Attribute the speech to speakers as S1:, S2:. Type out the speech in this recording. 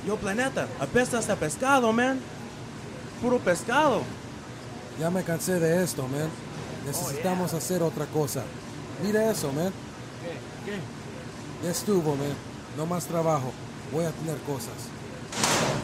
S1: Yo, Planeta, apestas a pescado, man. Puro pescado.
S2: Ya me cansé de esto, man. Necesitamos hacer otra cosa. Mira eso, man.
S1: ¿Qué?
S2: Ya estuvo, man. No más trabajo. Voy a tener cosas.